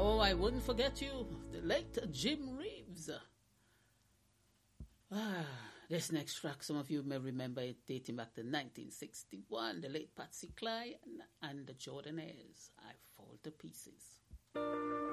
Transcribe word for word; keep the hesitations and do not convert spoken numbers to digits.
Oh, I wouldn't forget you, the late Jim Reeves. Ah, this next track, some of you may remember it dating back to nineteen sixty-one, the late Patsy Cline and the Jordanaires. I Fall to Pieces.